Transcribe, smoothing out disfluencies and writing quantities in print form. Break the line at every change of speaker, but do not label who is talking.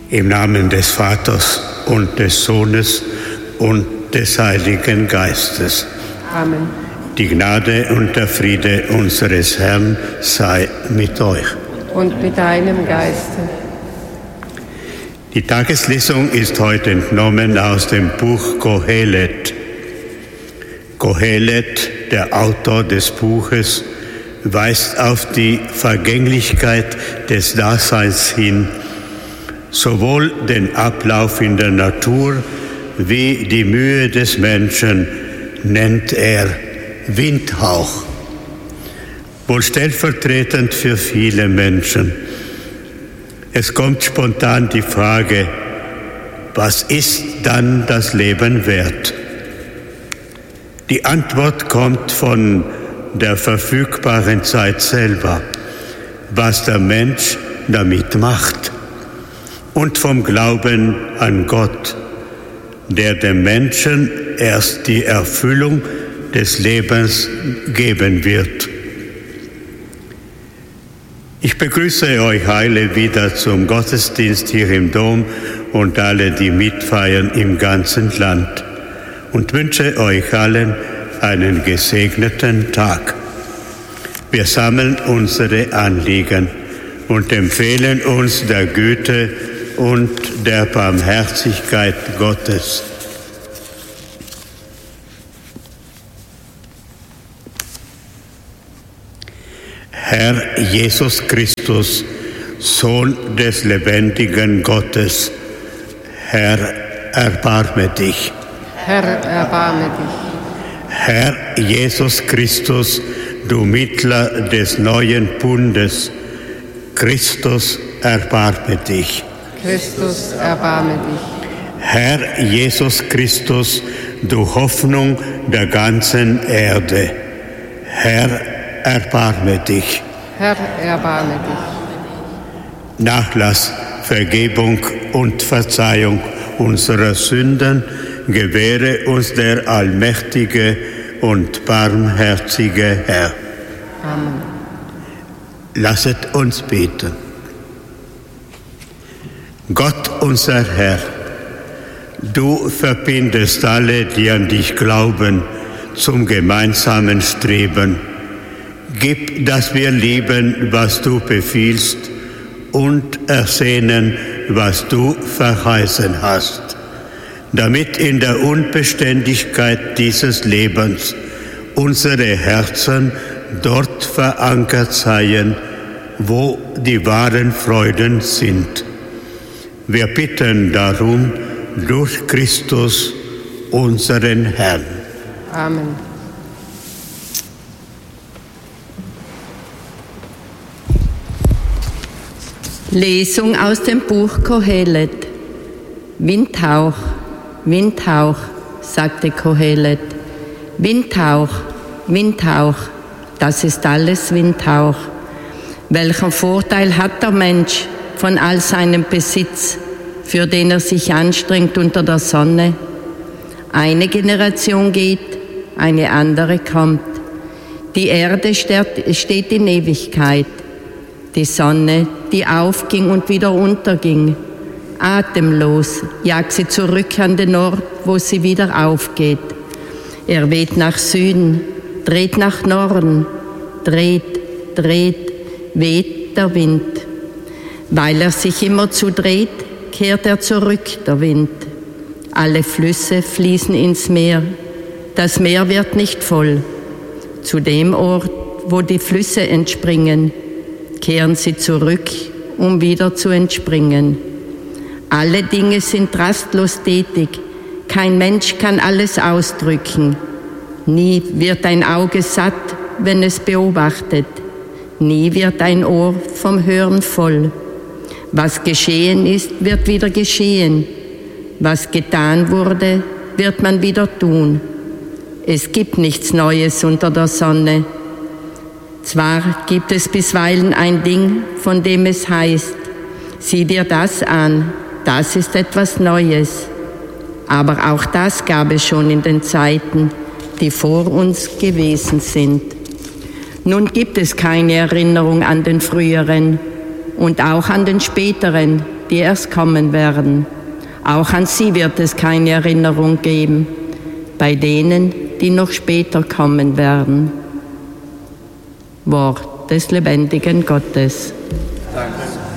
Im Namen des Vaters und des Sohnes und des Heiligen Geistes.
Amen.
Die Gnade und der Friede unseres Herrn sei mit euch.
Und mit deinem Geiste.
Die Tageslesung ist heute entnommen aus dem Buch Kohelet. Kohelet, der Autor des Buches, weist auf die Vergänglichkeit des Daseins hin, sowohl den Ablauf in der Natur wie die Mühe des Menschen nennt er Windhauch. Wohl stellvertretend für viele Menschen. Es kommt spontan die Frage, was ist dann das Leben wert? Die Antwort kommt von der verfügbaren Zeit selber, was der Mensch damit macht, und vom Glauben an Gott, der dem Menschen erst die Erfüllung des Lebens geben wird. Ich begrüße euch alle wieder zum Gottesdienst hier im Dom und alle, die mitfeiern im ganzen Land, und wünsche euch allen einen gesegneten Tag. Wir sammeln unsere Anliegen und empfehlen uns der Güte und der Barmherzigkeit Gottes. Herr Jesus Christus, Sohn des lebendigen Gottes, Herr, erbarme dich.
Herr, erbarme dich.
Herr Jesus Christus, du Mittler des neuen Bundes, Christus, erbarme dich.
Christus, erbarme dich.
Herr Jesus Christus, du Hoffnung der ganzen Erde, Herr, erbarme dich.
Herr, erbarme dich.
Nachlass, Vergebung und Verzeihung unserer Sünden gewähre uns der allmächtige und barmherzige Herr.
Amen.
Lasset uns beten. Gott, unser Herr, du verbindest alle, die an dich glauben, zum gemeinsamen Streben. Gib, dass wir lieben, was du befiehlst, und ersehnen, was du verheißen hast, damit in der Unbeständigkeit dieses Lebens unsere Herzen dort verankert seien, wo die wahren Freuden sind. Wir bitten darum durch Christus, unseren Herrn.
Amen.
Lesung aus dem Buch Kohelet. Windhauch, Windhauch, sagte Kohelet. Windhauch, Windhauch, das ist alles Windhauch. Welchen Vorteil hat der Mensch von all seinem Besitz, für den er sich anstrengt unter der Sonne? Eine Generation geht, eine andere kommt. Die Erde steht in Ewigkeit. Die Sonne, die aufging und wieder unterging. Atemlos jagt sie zurück an den Ort, wo sie wieder aufgeht. Er weht nach Süden, dreht nach Norden, dreht, weht der Wind. Weil er sich immerzu dreht, kehrt er zurück, der Wind. Alle Flüsse fließen ins Meer. Das Meer wird nicht voll. Zu dem Ort, wo die Flüsse entspringen, kehren sie zurück, um wieder zu entspringen. Alle Dinge sind rastlos tätig. Kein Mensch kann alles ausdrücken. Nie wird ein Auge satt, wenn es beobachtet. Nie wird ein Ohr vom Hören voll. Was geschehen ist, wird wieder geschehen. Was getan wurde, wird man wieder tun. Es gibt nichts Neues unter der Sonne. Zwar gibt es bisweilen ein Ding, von dem es heißt, sieh dir das an, das ist etwas Neues. Aber auch das gab es schon in den Zeiten, die vor uns gewesen sind. Nun gibt es keine Erinnerung an den früheren und auch an den späteren, die erst kommen werden. Auch an sie wird es keine Erinnerung geben, bei denen, die noch später kommen werden. Wort des lebendigen Gottes.
Danke.